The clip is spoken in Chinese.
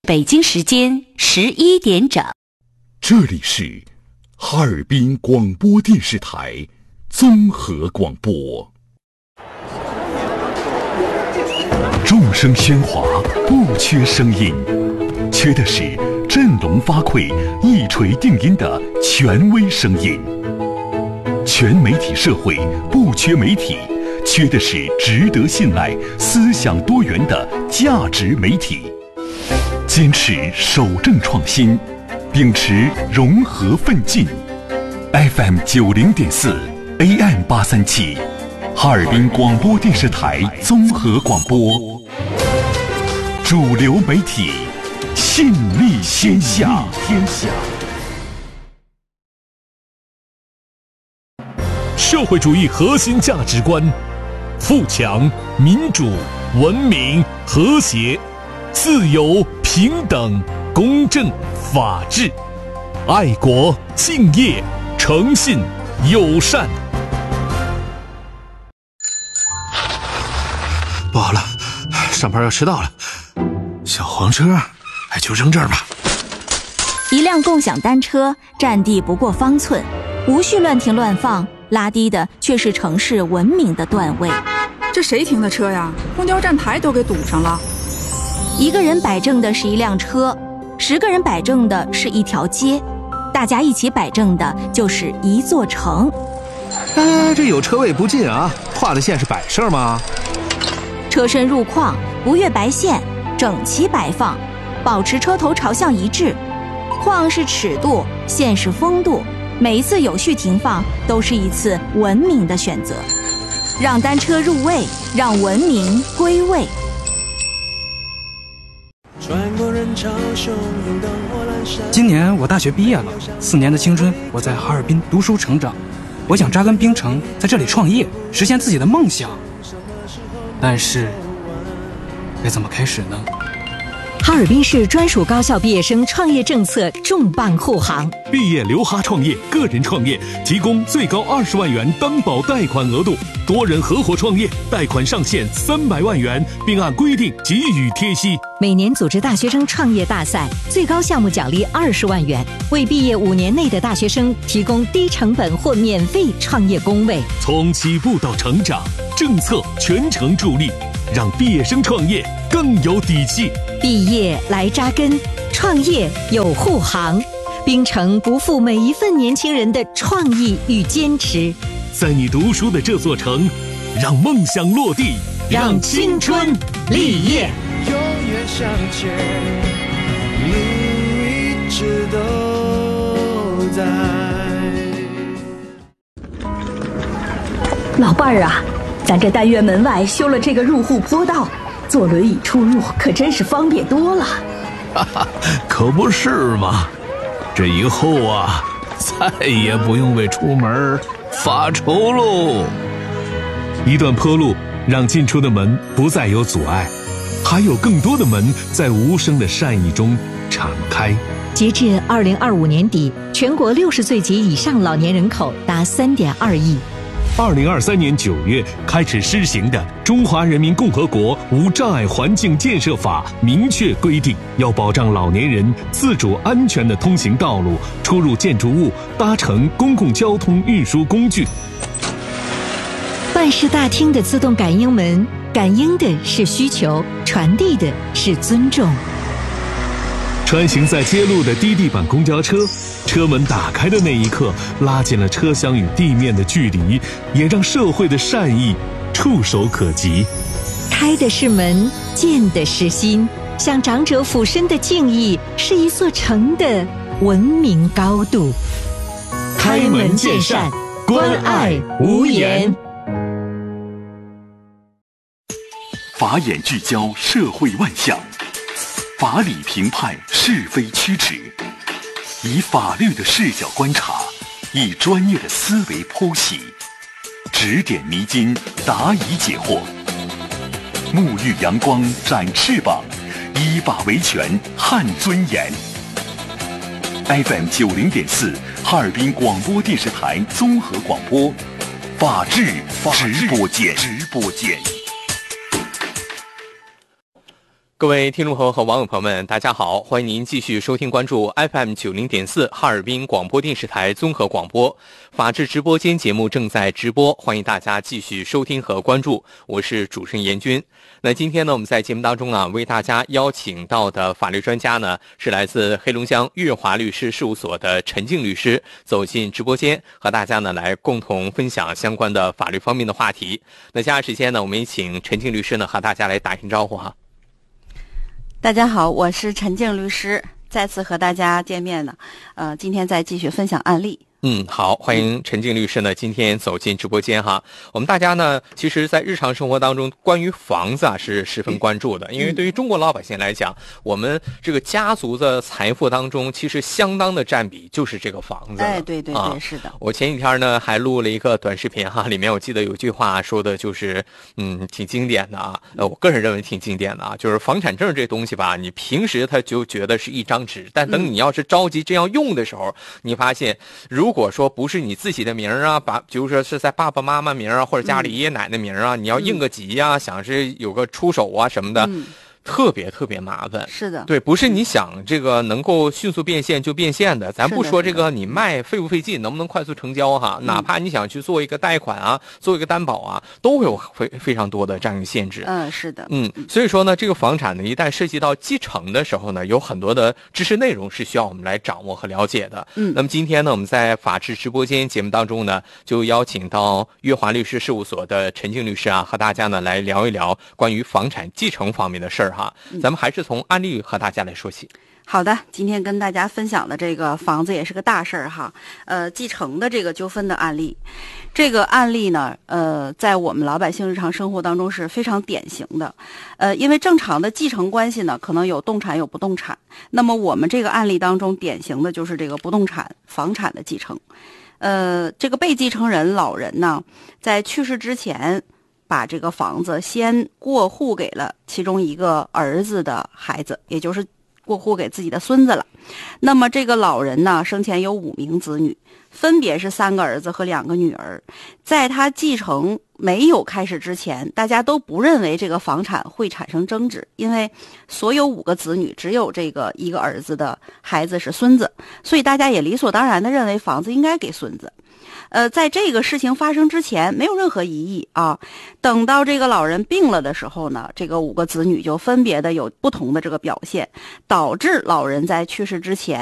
北京时间11点整， 这里是哈尔滨广播电视台综合广播。众声喧哗，不缺声音，缺的是振聋发聩、一锤定音的权威声音。全媒体社会不缺媒体，缺的是值得信赖、思想多元的价值媒体。坚持守正创新，秉持融合奋进。FM 90.4 AM 837，哈尔滨广播电视台综合广播，主流媒体，信力天下。 社会主义核心价值观：富强、民主、文明、和谐、自由、平等、公正、法治、爱国、敬业、诚信、友善。 不好了，上班要迟到了，小黄车就扔这儿吧。 一辆共享单车占地不过方寸，无序乱停乱放，拉低的却是城市文明的段位。 这谁停的车呀？公交站台都给堵上了。 一个人摆正的是一辆车，10个人摆正的是一条街，大家一起摆正的就是一座城。 这有车位不进啊，画的线是摆设吗？ 车身入框，不越白线，整齐摆放，保持车头朝向一致。框是尺度，线是风度，每一次有序停放都是一次文明的选择。让单车入位，让文明归位。 今年我大学毕业了，4年的青春我在哈尔滨读书成长，我想扎根冰城，在这里创业，实现自己的梦想。但是该怎么开始呢？ 哈尔滨市专属高校毕业生创业政策重磅护航， 毕业留哈创业，个人创业提供最高20万元担保贷款额度，多人合伙创业贷款上限300万元，并按规定给予贴息。 每年组织大学生创业大赛，最高项目奖励20万元，为毕业5年内的大学生提供低成本或免费创业工位。 从起步到成长，政策全程助力，让毕业生创业更有底气。 毕业来扎根，创业有护航，冰城不负每一份年轻人的创意与坚持。 在你读书的这座城，让梦想落地，让青春立业。 永远向前，路一直都在。 老伴儿啊，咱这单元门外修了这个入户坡道，坐轮椅出入可真是方便多了。 可不是嘛，这以后啊，再也不用为出门发愁喽。 一段坡路让进出的门不再有阻碍，还有更多的门在无声的善意中敞开。 截至2025年底，全国60岁及以上老年人口达3.2亿。 2023年9月开始施行的《中华人民共和国无障碍环境建设法》明确规定，要保障老年人自主安全的通行道路、出入建筑物、搭乘公共交通运输工具。 办事大厅的自动感应门，感应的是需求，传递的是尊重。 穿行在街路的低地板公交车，车门打开的那一刻，拉近了车厢与地面的距离，也让社会的善意触手可及。 开的是门，见的是心，向长者俯身的敬意，是一座城的文明高度。 开门见山，关爱无言。 法眼聚焦社会万象，法理评判是非曲直，以法律的视角观察，以专业的思维剖析，指点迷津，答疑解惑，沐浴阳光，展翅膀，依法维权，撼尊严。FM 90.4，哈尔滨广播电视台综合广播，法治直播间。 各位听众朋友和网友朋友们，大家好，欢迎您继续收听关注 FM90.4 哈尔滨广播电视台综合广播法治直播间节目正在直播，欢迎大家继续收听和关注，我是主持人严军。那今天呢，我们在节目当中呢，为大家邀请到的法律专家呢，是来自黑龙江月华律师事务所的陈静律师，走进直播间和大家呢来共同分享相关的法律方面的话题。那接下来时间呢，我们也请陈静律师呢和大家来打声招呼哈。 大家好，我是陈静律师，再次和大家见面呢。今天再继续分享案例。 好，欢迎陈静律师呢今天走进直播间哈。我们大家呢，其实在日常生活当中，关于房子啊是十分关注的，因为对于中国老百姓来讲，我们这个家族的财富当中，其实相当的占比就是这个房子。 对，是的。 我前几天呢还录了一个短视频哈，里面我记得有句话说的就是，挺经典的啊。我个人认为挺经典的啊，就是房产证这东西吧，你平时他就觉得是一张纸，但等你要是着急这样用的时候，你发现如果说不是你自己的名啊，比如说是在爸爸妈妈名啊，或者家里爷爷奶奶名啊，你要应个急啊，想是有个出手啊什么的，特别麻烦。 是的， 对，不是你想这个能够迅速变现就变现的。咱不说这个你卖费不费劲，能不能快速成交哈，哪怕你想去做一个贷款啊，做一个担保啊，都会有非常多的这样一个限制。 是的。 所以说呢，这个房产呢，一旦涉及到继承的时候呢，有很多的知识内容是需要我们来掌握和了解的。那么今天呢，我们在法治直播间节目当中呢，就邀请到月华律师事务所的陈静律师啊，和大家呢来聊一聊关于房产继承方面的事儿哈。咱们还是从案例和大家来说起。 好的，今天跟大家分享的这个房子也是个大事儿哈，继承的这个纠纷的案例。这个案例呢，在我们老百姓日常生活当中是非常典型的。因为正常的继承关系呢，可能有动产有不动产。那么我们这个案例当中典型的就是这个不动产房产的继承。这个被继承人老人呢，在去世之前，把这个房子先过户给了其中一个儿子的孩子，也就是过户给自己的孙子了。那么这个老人呢，生前有5名子女，分别是3个儿子和2个女儿。在他继承没有开始之前，大家都不认为这个房产会产生争执，因为所有5个子女只有这个1个儿子的孩子是孙子，所以大家也理所当然的认为房子应该给孙子。在这个事情发生之前没有任何异议啊。等到这个老人病了的时候呢，这个5个子女就分别的有不同的这个表现，导致老人在去世之前